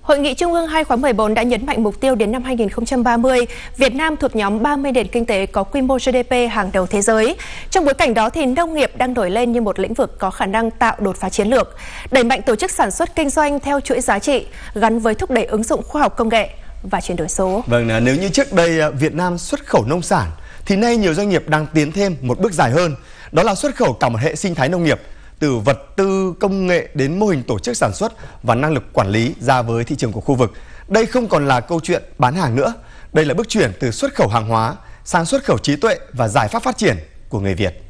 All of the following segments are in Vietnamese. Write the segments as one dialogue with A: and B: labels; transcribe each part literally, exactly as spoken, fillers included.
A: Hội nghị Trung ương hai khóa mười bốn đã nhấn mạnh mục tiêu đến năm hai nghìn không trăm ba mươi, Việt Nam thuộc nhóm ba mươi nền kinh tế có quy mô giê đê pê hàng đầu thế giới. Trong bối cảnh đó thì nông nghiệp đang nổi lên như một lĩnh vực có khả năng tạo đột phá chiến lược, đẩy mạnh tổ chức sản xuất kinh doanh theo chuỗi giá trị, gắn với thúc đẩy ứng dụng khoa học công nghệ và chuyển đổi số.
B: Vâng, nếu như trước đây Việt Nam xuất khẩu nông sản, thì nay nhiều doanh nghiệp đang tiến thêm một bước dài hơn, đó là xuất khẩu cả một hệ sinh thái nông nghiệp, từ vật tư, công nghệ đến mô hình tổ chức sản xuất và năng lực quản lý ra với thị trường của khu vực. Đây không còn là câu chuyện bán hàng nữa, đây là bước chuyển từ xuất khẩu hàng hóa sang xuất khẩu trí tuệ và giải pháp phát triển của người Việt.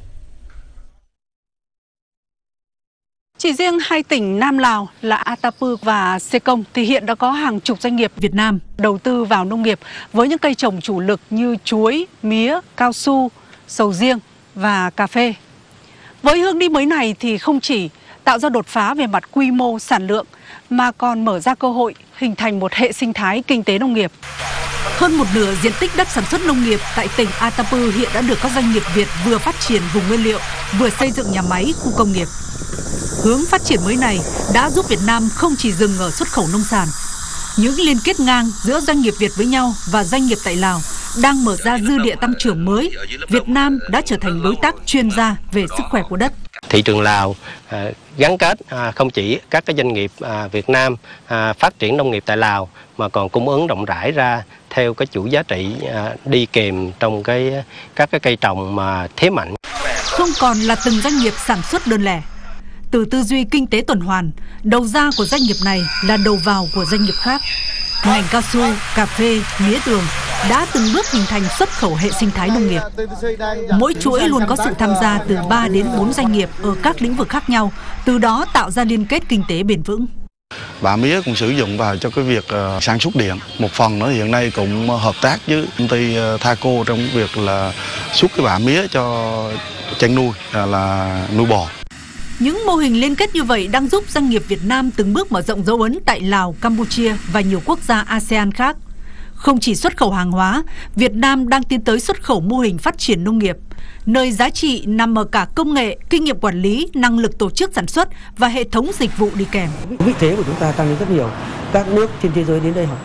C: Chỉ riêng hai tỉnh Nam Lào là Atapu và Sekong thì hiện đã có hàng chục doanh nghiệp Việt Nam đầu tư vào nông nghiệp với những cây trồng chủ lực như chuối, mía, cao su, sầu riêng và cà phê. Với hướng đi mới này thì không chỉ tạo ra đột phá về mặt quy mô sản lượng mà còn mở ra cơ hội hình thành một hệ sinh thái kinh tế nông nghiệp. Hơn một nửa diện tích đất sản xuất nông nghiệp tại tỉnh Atapu hiện đã được các doanh nghiệp Việt vừa phát triển vùng nguyên liệu, vừa xây dựng nhà máy, khu công nghiệp. Hướng phát triển mới này đã giúp Việt Nam không chỉ dừng ở xuất khẩu nông sản. Những liên kết ngang giữa doanh nghiệp Việt với nhau và doanh nghiệp tại Lào đang mở ra dư địa tăng trưởng mới. Việt Nam đã trở thành đối tác chuyên gia về sức khỏe của đất.
D: Thị trường Lào à, gắn kết à, không chỉ các cái doanh nghiệp à, Việt Nam à, phát triển nông nghiệp tại Lào mà còn cung ứng rộng rãi ra theo cái chuỗi giá trị à, đi kèm trong cái các cái cây trồng mà thế mạnh.
C: Không còn là từng doanh nghiệp sản xuất đơn lẻ. Từ tư duy kinh tế tuần hoàn, đầu ra của doanh nghiệp này là đầu vào của doanh nghiệp khác. Ngành cao su, cà phê, mía đường đã từng bước hình thành xuất khẩu hệ sinh thái nông nghiệp. Mỗi chuỗi luôn có sự tham gia từ ba đến bốn doanh nghiệp ở các lĩnh vực khác nhau, từ đó tạo ra liên kết kinh tế bền vững.
E: Bã mía cũng sử dụng vào cho cái việc uh, sản xuất điện. Một phần nữa hiện nay cũng hợp tác với công ty uh, Thaco trong việc là xuất cái bã mía cho chăn nuôi uh, là nuôi bò.
C: Những mô hình liên kết như vậy đang giúp doanh nghiệp Việt Nam từng bước mở rộng dấu ấn tại Lào, Campuchia và nhiều quốc gia a sê an khác. Không chỉ xuất khẩu hàng hóa, Việt Nam đang tiến tới xuất khẩu mô hình phát triển nông nghiệp, nơi giá trị nằm ở cả công nghệ, kinh nghiệm quản lý, năng lực tổ chức sản xuất và hệ thống dịch vụ đi kèm.
F: Vị thế của chúng ta tăng lên rất nhiều. Các nước trên thế giới đến đây học tập.